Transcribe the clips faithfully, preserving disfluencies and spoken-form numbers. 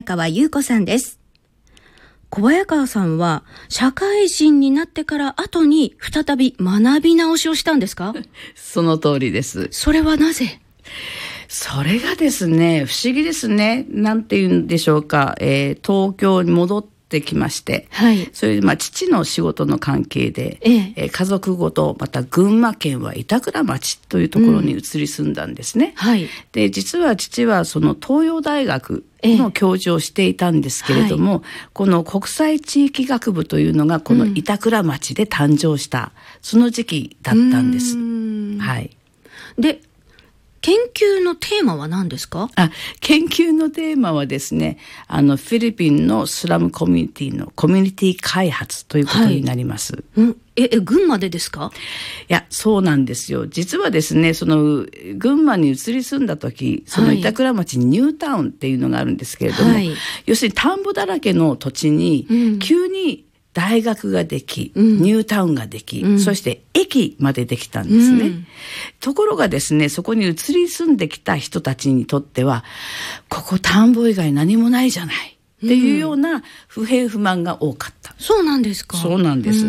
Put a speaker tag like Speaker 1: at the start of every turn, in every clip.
Speaker 1: 川優子さんです。小早川さんは社会人になってから後に再び学び直しをしたんですか？
Speaker 2: その通りです。
Speaker 1: それはなぜ？
Speaker 2: それがですね、不思議ですね。なんて言うんでしょうか、えー、東京に戻ってきまして、はい、それでまあ父の仕事の関係で、えええー、家族ごとまた群馬県は板倉町というところに移り住んだんですね、うんはい、で実は父はその東洋大学の教授をしていたんですけれども、はい、この国際地域学部というのがこの板倉町で誕生した、うん、その時期だったんです。はい、
Speaker 1: で研究のテーマは何ですか？
Speaker 2: あ、研究のテーマはですね、あのフィリピンのスラムコミュニティのコミュニティ開発ということになります。
Speaker 1: はい、うん、ええ群馬でですか？
Speaker 2: いや、そうなんですよ。実はですね、その群馬に移り住んだ時、その板倉町にニュータウンっていうのがあるんですけれども、はい、要するに田んぼだらけの土地に急に大学ができ、うん、ニュータウンができ、うん、そして駅までできたんですね、うん、ところがですね、そこに移り住んできた人たちにとっては、ここ田んぼ以外何もないじゃないっていうような不平不満が多かった、
Speaker 1: うん、そうなんですか？
Speaker 2: そうなんです、うん、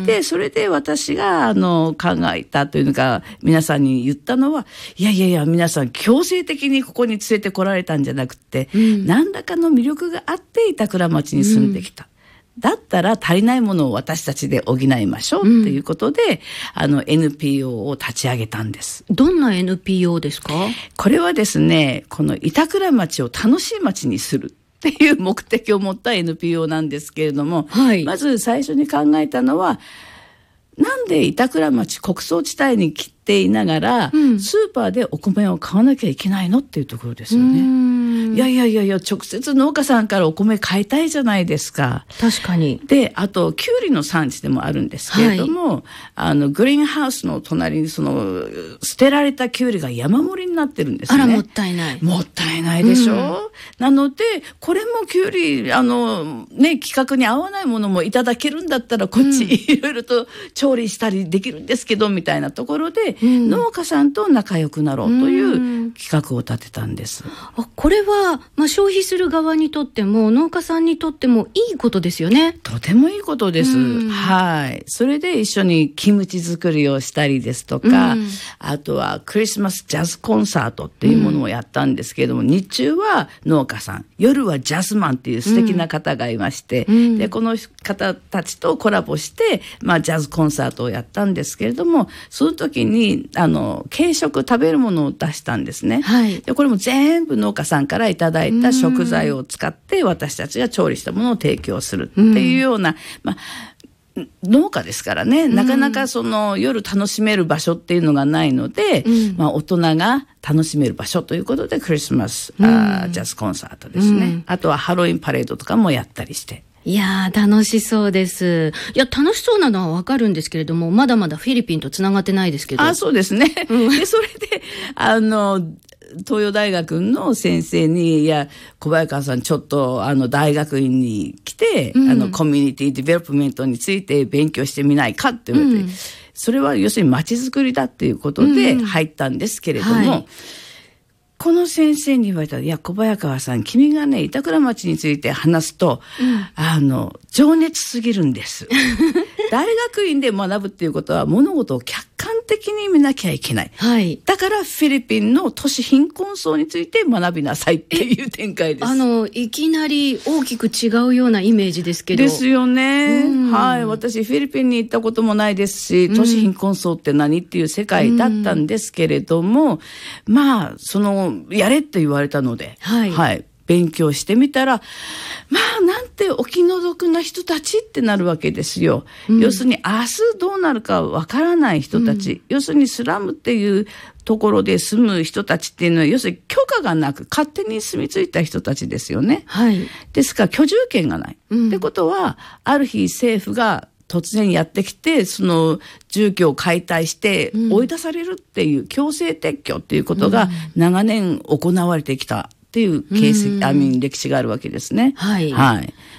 Speaker 2: でそれで私があの考えたというのか、皆さんに言ったのは、いやいやいや、皆さん強制的にここに連れてこられたんじゃなくて、うん、何らかの魅力があって板倉町に住んできた、うん、だったら足りないものを私たちで補いましょうということで、うん、あの エヌピーオー を立ち上げたんです。
Speaker 1: どんな エヌピーオー ですか？
Speaker 2: これはですね、この板倉町を楽しい町にするっていう目的を持った エヌピーオー なんですけれども、はい、まず最初に考えたのは、なんで板倉町穀倉地帯に来ていながら、うん、スーパーでお米を買わなきゃいけないのっていうところですよね。いやいやいやいや、直接農家さんからお米買いたいじゃないですか。
Speaker 1: 確かに。
Speaker 2: で、あとキュウリの産地でもあるんですけれども、はい、あのグリーンハウスの隣にその捨てられたキュウリが山盛りになってるんですね。
Speaker 1: あら、もったいない。
Speaker 2: もったいないでしょ、うん、なのでこれもキュウリあのね、規格に合わないものもいただけるんだったらこっち、うん、いろいろと調理したりできるんですけどみたいなところで、うん、農家さんと仲良くなろうという企画を立てたんです。
Speaker 1: あ、これはまあ、消費する側にとっても農家さんにとってもいいことですよね。
Speaker 2: とてもいいことです、はい、それで一緒にキムチ作りをしたりですとか、あとはクリスマスジャズコンサートっていうものをやったんですけれども、日中は農家さん、夜はジャズマンっていう素敵な方がいまして、でこの方たちとコラボして、まあ、ジャズコンサートをやったんですけれども、その時にあの軽食食べるものを出したんですね、はい、でこれも全部農家さんからいただいた食材を使って私たちが調理したものを提供するっていうような、まあ、農家ですからね、なかなかその夜楽しめる場所っていうのがないので、うんまあ、大人が楽しめる場所ということでクリスマス、うん、あジャズコンサートですね、うん、あとはハロウィンパレードとかもやったりして、
Speaker 1: いやー楽しそうです。いや楽しそうなのはわかるんですけれども、まだまだフィリピンとつながってないですけど。
Speaker 2: あ、そうですね、うん、でそれであの東洋大学の先生に、いや小早川さんちょっとあの大学院に来て、うん、あのコミュニティディベロップメントについて勉強してみないかって言われて、うん、それは要するに街づくりだっていうことで入ったんですけれども、うんはい、この先生に言われたら、いや小早川さん君がね板倉町について話すと、うん、あの情熱すぎるんです大学院で学ぶっていうことは物事を客観的に見なきゃいけない、はい、だからフィリピンの都市貧困層について学びなさいっていう展開です。
Speaker 1: あのいきなり大きく違うようなイメージですけど。
Speaker 2: ですよね、はい、私フィリピンに行ったこともないですし、都市貧困層って何っていう世界だったんですけれども、まあそのやれって言われたので、はい、はい勉強してみたら、まあなんてお気の毒な人たちってなるわけですよ、うん、要するに明日どうなるかわからない人たち、うん、要するにスラムっていうところで住む人たちっていうのは要するに許可がなく勝手に住み着いた人たちですよね、はい、ですから居住権がない、うん、ってことはある日政府が突然やってきてその住居を解体して追い出されるっていう、うん、強制撤去っていうことが長年行われてきたっていう形跡、あみ歴史があるわけですね。はい。はい。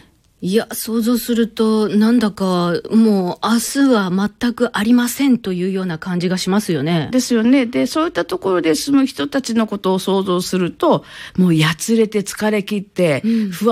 Speaker 1: いや、想像すると、なんだか、もう、明日は全くありませんというような感じがしますよね。
Speaker 2: ですよね。で、そういったところで住む人たちのことを想像すると、もうやつれて疲れ切って、不安